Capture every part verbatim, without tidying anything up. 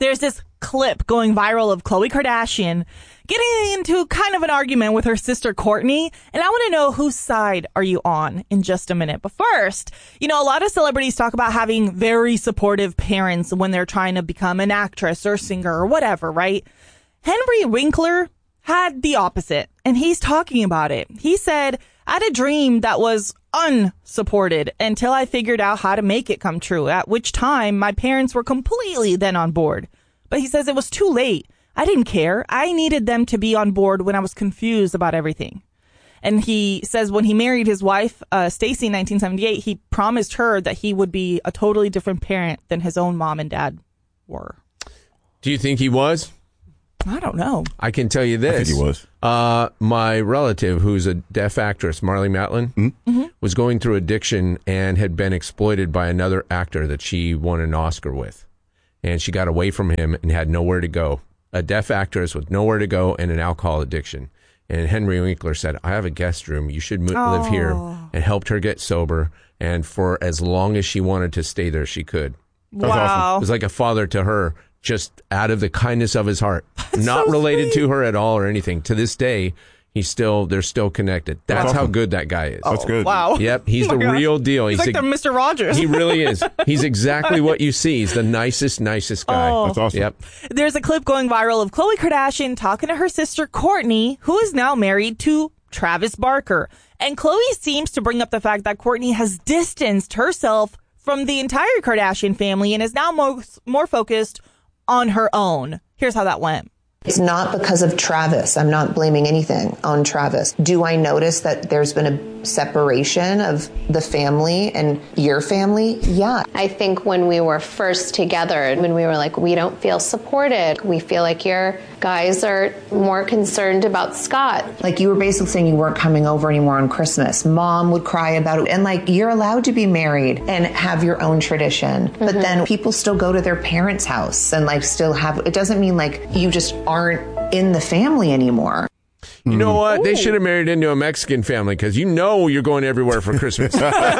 There's this clip going viral of Khloe Kardashian getting into kind of an argument with her sister Kourtney. And I want to know, whose side are you on in just a minute. But first, you know, a lot of celebrities talk about having very supportive parents when they're trying to become an actress or singer or whatever, right? Henry Winkler had the opposite, and he's talking about it. He said, I had a dream that was unsupported until I figured out how to make it come true, at which time my parents were completely then on board. But he says it was too late. I didn't care. I needed them to be on board when I was confused about everything. And he says when he married his wife, uh, Stacey, in nineteen seventy-eight, he promised her that he would be a totally different parent than his own mom and dad were. Do you think he was? I don't know. I can tell you this. I think he was. Uh, my relative, who's a deaf actress, Marlee Matlin, Mm-hmm. Mm-hmm. was going through addiction and had been exploited by another actor that she won an Oscar with. And she got away from him and had nowhere to go. A deaf actress with nowhere to go and an alcohol addiction. And Henry Winkler said, I have a guest room. You should mo- Oh. live here. And helped her get sober. And for as long as she wanted to stay there, she could. Wow. awesome. It was like a father to her, just out of the kindness of his heart. Not so related sweet. to her at all or anything. To this day, he's still, they're still connected. That's, That's how awesome. good that guy is. That's good. Wow. Yep, he's Oh my the gosh. real deal. He's, like a- the Mister Rogers. He really is. He's exactly what you see. He's the nicest, nicest guy. Oh. That's awesome. Yep. There's a clip going viral of Khloe Kardashian talking to her sister Kourtney, who is now married to Travis Barker. And Khloe seems to bring up the fact that Kourtney has distanced herself from the entire Kardashian family and is now more, more focused on her own. Here's how that went. It's not because of Travis. I'm not blaming anything on Travis. Do I notice that there's been a separation of the family and your family? Yeah. I think when we were first together, when we were like, we don't feel supported, we feel like your guys are more concerned about Scott. Like, you were basically saying you weren't coming over anymore on Christmas. Mom would cry about it. And like, you're allowed to be married and have your own tradition. Mm-hmm. But then people still go to their parents' house and like still have, it doesn't mean like you just aren't in the family anymore. You know what? They should have married into a Mexican family because you know you're going everywhere for Christmas.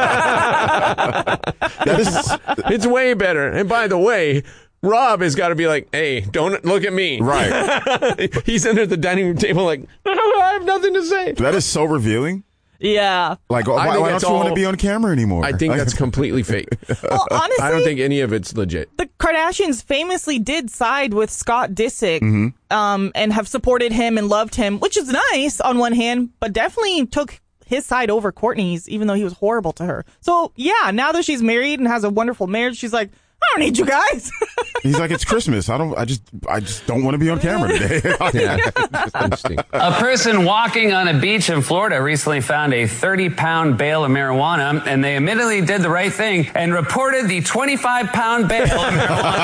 It's way better. And by the way, Rob has got to be like, hey, don't look at me. Right. He's under the dining room table like, I have nothing to say. That is so revealing. Yeah. Like, I why, think why that's don't you want all- to be on camera anymore? I think Like- that's completely fake. Well, honestly, I don't think any of it's legit. the Kardashians famously did side with Scott Disick um, and have supported him and loved him, which is nice on one hand, but definitely took his side over Kourtney's, even though he was horrible to her. So, yeah, now that she's married and has a wonderful marriage, she's like, I don't need you guys. He's like, it's Christmas. I don't. I just. I just don't want to be on camera today. Yeah, it's interesting. A person walking on a beach in Florida recently found a thirty pound bale of marijuana, and they immediately did the right thing and reported the twenty-five pound bale of marijuana.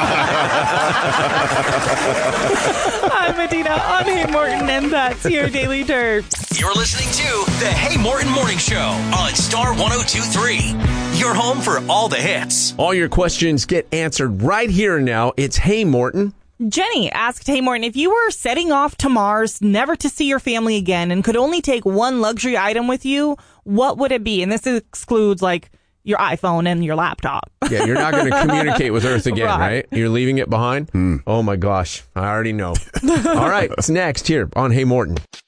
I'm Medina on Hey Morton, and that's your Daily Terps. You're listening to the Hey Morton Morning Show on Star one oh two point three. Your home for all the hits. All your questions get answered right here and now. It's Hey Morton. Jenny asked, Hey Morton, if you were setting off to Mars, never to see your family again, and could only take one luxury item with you, what would it be? And this excludes, like, your iPhone and your laptop. Yeah, you're not going to communicate with Earth again, Right. right? You're leaving it behind? Oh, my gosh. I already know. All right, it's next here on Hey Morton.